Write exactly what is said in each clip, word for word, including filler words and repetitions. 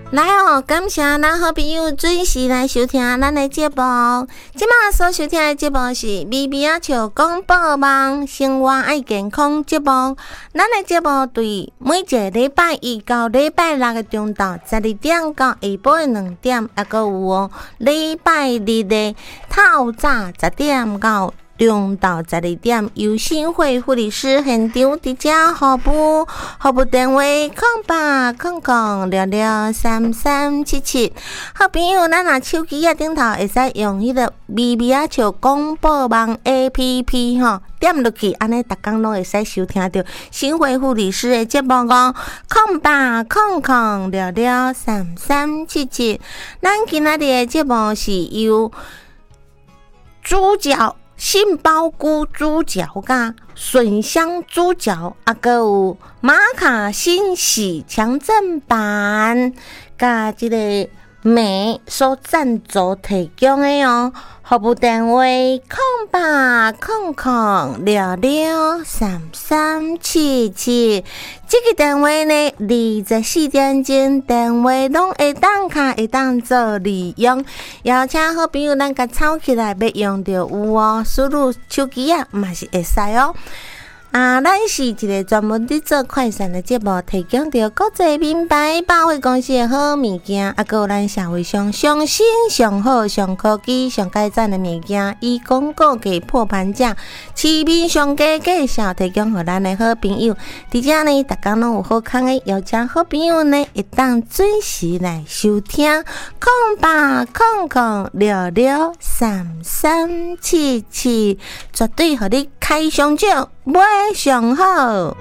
来哦，感谢咱好朋友准时来收听咱的节目。即马所收听的节目是咪咪仔笑广播网生活爱健康节目。咱的节目对每一个礼拜一到礼拜六的中昼十二点到下晡的两点，还佫有哦礼拜日的透早十点到中到十二点，由新会护理师现场伫遮服务，服务电话空八空空六六三三七七。好朋友，咱若手机啊顶头会使用迄个咪咪啊笑广播网 A P P 吼，点落去，安尼逐工拢会使收听到新会护理师的节目哦。空八空空六六三三七七。咱今仔日的节目是由猪脚。杏鲍菇猪脚甲笋香猪脚，啊，还有玛卡欣喜强震版，甲这个美所赞助提供的哦。服务电话空八空空六六三三七七，这个电话呢，二十四点钟电话拢会当卡会当做利用，邀请好朋友咱甲抄起来要用到有哦，输入手机啊嘛是会使哦。啊，咱是一个专门伫做快闪的节目，提供着国际品牌百货公司的好物件，啊，有咱社会上上新、上好、上科技、上改赞的物件，以广告价破盘价，市面上价介绍，提供给咱的好朋友。伫遮呢，逐工拢有好康的，邀请好朋友呢，会当准时来收听，空八空空六六三三七七，绝对互你开上少。买上好。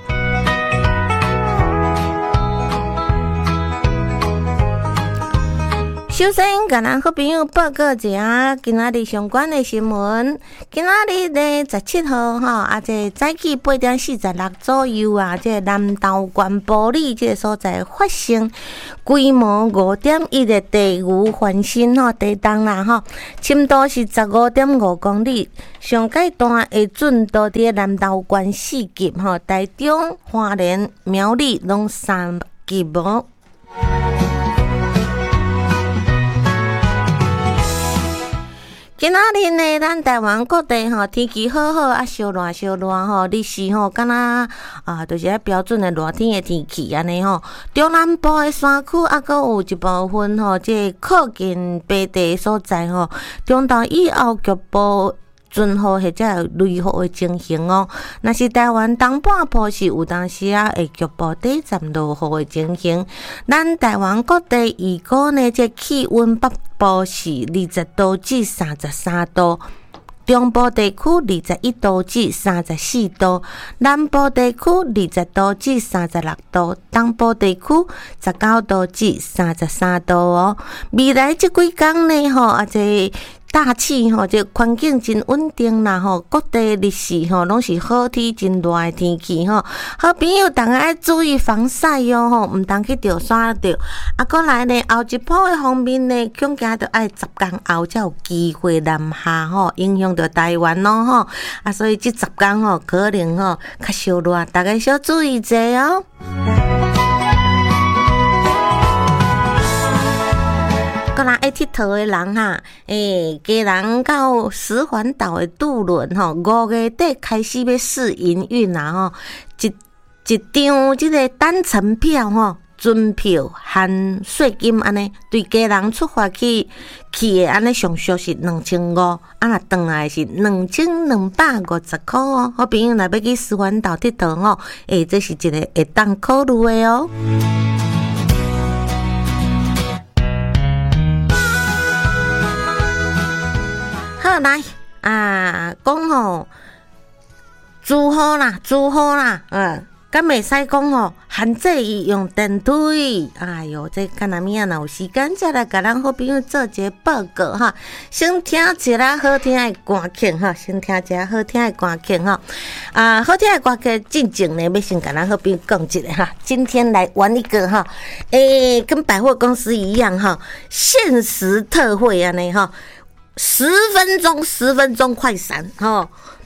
首先，甲咱好朋友报告一下今仔日相关的新闻。今仔日呢，十七号吼，啊，这早起八点四十六左右啊，这南投县埔里这个所在发生规模五点一的地牛翻身吼，地动啦吼，深度是十五点五公里，上界段的准度伫南投县四级吼，台中、花莲、苗栗拢三级无。今仔日呢，咱台湾各地吼天气好好啊，烧热烧热吼，日时吼敢若啊，就是迄标准的热天的天气安尼吼。中南部的山区啊，阁有一部分吼，即靠近北地所在吼，中昼以后局部准雨或者有雷雨的情形哦。若是台湾东半部是有当时啊会局部短暂落雨的情形。咱台湾各地预估呢，这气温北部是二十度至三十三度。中部地区二十一度至三十四度，南部地区二十度至三十六度，东部地区十九度至三十三度哦。未来这几天呢，吼啊这大气吼，这环境真稳定啦吼，各地日时吼拢是好天真热的天气吼。好朋友，大家要注意防晒哟吼，唔当去着山着。啊，过来呢，后一波的方面呢，恐惊着爱十天后才有机会南下吼，影响到台湾咯吼。啊，所以这十天吼，可能吼较烧热，大家小注意者哦。个人爱佚佗的人哈，诶，家人到石环岛的渡轮吼，五月底开始要试营运啦吼，一一张即个单程票吼，船票含税金安尼，对家人出发去去的安尼上俗是两千五，啊若转来是两千两百五十块哦。好朋友若要去石环岛佚佗吼，诶，这是一个会当考虑的哦。好来啊，讲吼，珠好啦，珠好啦，嗯，敢袂使讲吼，限制伊用电梯。哎哟，这干那物啊？若有时间再来甲咱好朋友做一个报告哈。先听一个好听的歌曲哈，先听一个好听的歌曲哈。啊，好听的歌曲进前呢，要先甲咱好朋友讲一个哈。今天来玩一个哈，诶、欸，跟百货公司一样哈，限时特惠安尼哈。十分钟，十分钟快闪哈！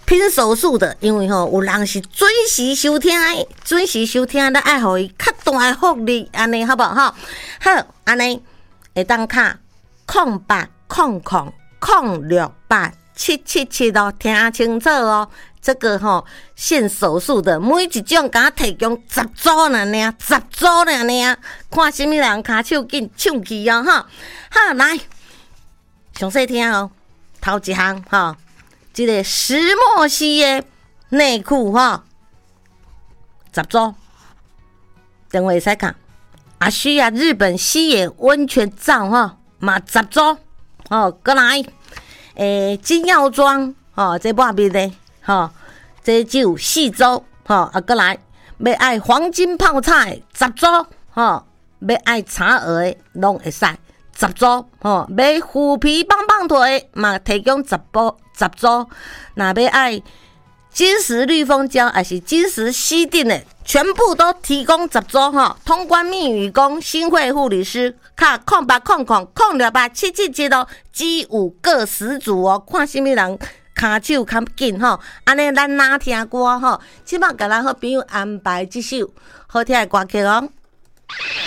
拼手速的，因为吼有人是准时收听的，准时收听，咱爱互伊较大的福利，安尼好不好？好，安尼会当卡空八空空空六八七七七哦，听清楚哦。这个吼、哦、限手速的，每一种敢提供十组尔尔，十组尔尔，看什么人骹手紧抢去哦哈。好，来详细听哦，头一项哈。这个石墨烯的内裤哈，十组，电话使看。啊，需要日本西野温泉皂哈，嘛十组哦。过来，诶，金药妆哦，这半边的哈，这只有四组哈。啊，过来，要爱黄金泡菜十组哈，要爱茶鹅的拢会使十组吼，要虎皮棒棒腿嘛提供十包。十组，若要爱金石绿蜂胶还是金石烯定的，全部都提供十组哈。通关密语讲新会护理师，卡空八空空空六八七七七哦，只有各十组哦。看什么人骹手较紧吼，安尼咱哪听歌吼，即摆甲咱好朋友安排一首好听的歌曲哦。